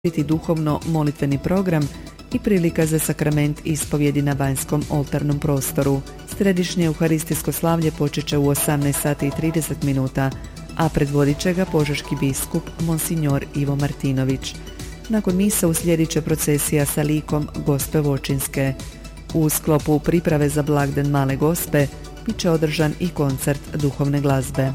biti duhovno molitveni program i prilika za sakrament ispovjedi na vanjskom oltarnom prostoru. Središnje euharistijsko slavlje počet će u 18 sati i 30 minuta, a predvodit će ga požeški biskup Monsignor Ivo Martinović. Nakon mise uslijedit će procesija sa likom Gospe Vočinske. U sklopu priprave za blagdan Male Gospe bit će održan i koncert duhovne glazbe.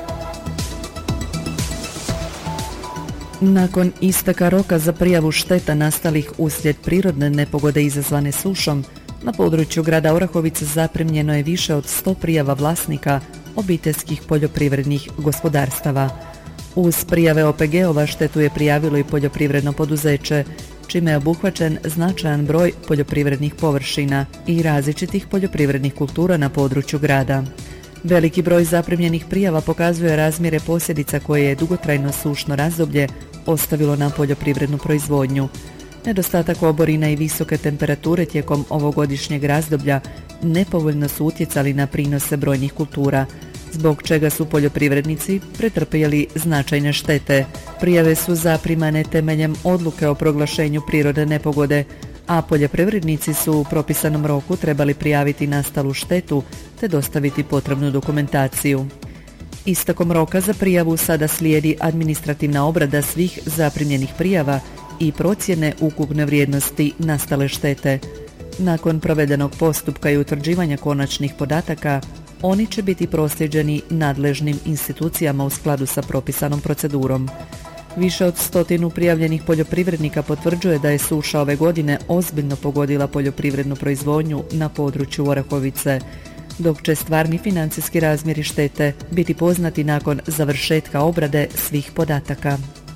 Nakon isteka roka za prijavu šteta nastalih uslijed prirodne nepogode izazvane sušom, na području grada Orahovice zaprimljeno je više od 100 prijava vlasnika obiteljskih poljoprivrednih gospodarstava. Uz prijave OPG-ova štetu je prijavilo i poljoprivredno poduzeće, čime je obuhvaćen značajan broj poljoprivrednih površina i različitih poljoprivrednih kultura na području grada. Veliki broj zaprimljenih prijava pokazuje razmjere posljedica koje je dugotrajno sušno razdoblje ostavilo na poljoprivrednu proizvodnju. Nedostatak oborina i visoke temperature tijekom ovogodišnjeg razdoblja nepovoljno su utjecali na prinose brojnih kultura, zbog čega su poljoprivrednici pretrpjeli značajne štete. Prijave su zaprimane temeljem odluke o proglašenju prirodne nepogode, a poljoprivrednici su u propisanom roku trebali prijaviti nastalu štetu te dostaviti potrebnu dokumentaciju. Istekom roka za prijavu sada slijedi administrativna obrada svih zaprimljenih prijava i procjene ukupne vrijednosti nastale štete. Nakon provedenog postupka i utvrđivanja konačnih podataka, oni će biti prosljeđeni nadležnim institucijama u skladu sa propisanom procedurom. Više od 100 prijavljenih poljoprivrednika potvrđuje da je suša ove godine ozbiljno pogodila poljoprivrednu proizvodnju na području Orahovice, dok će stvarni financijski razmjeri štete biti poznati nakon završetka obrade svih podataka.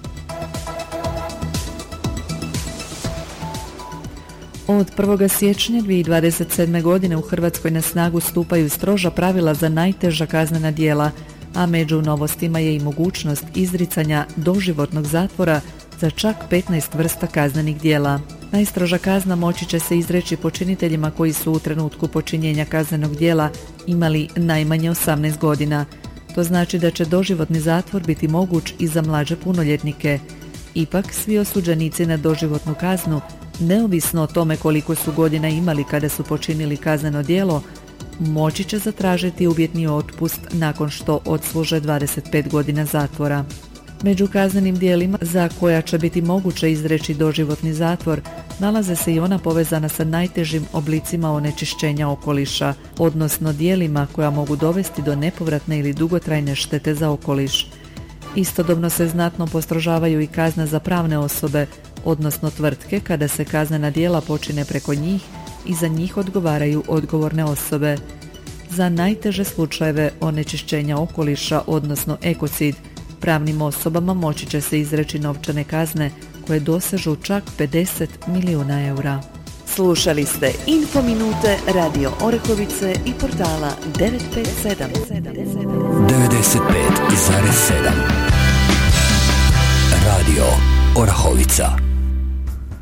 Od 1. siječnja 2027. godine u Hrvatskoj na snagu stupaju stroža pravila za najteža kaznena djela, a među novostima je i mogućnost izricanja doživotnog zatvora za čak 15 vrsta kaznenih djela. Najstroža kazna moći će se izreći počiniteljima koji su u trenutku počinjenja kaznenog djela imali najmanje 18 godina. To znači da će doživotni zatvor biti moguć i za mlađe punoljetnike. Ipak, svi osuđenici na doživotnu kaznu, neovisno o tome koliko su godina imali kada su počinili kazneno djelo, moći će zatražiti uvjetni otpust nakon što odsluže 25 godina zatvora. Među kaznenim djelima za koja će biti moguće izreći doživotni zatvor nalaze se i ona povezana sa najtežim oblicima onečišćenja okoliša, odnosno djelima koja mogu dovesti do nepovratne ili dugotrajne štete za okoliš. Istodobno se znatno postrožavaju i kazne za pravne osobe, odnosno tvrtke kada se kaznena djela počine preko njih i za njih odgovaraju odgovorne osobe. Za najteže slučajeve onečišćenja okoliša, odnosno ekocid, pravnim osobama moći će se izreći novčane kazne koje dosežu čak 50 milijuna eura. Slušali ste Info Minute Radio Orehovice i portala 957. 95,7 Radio Orahovica.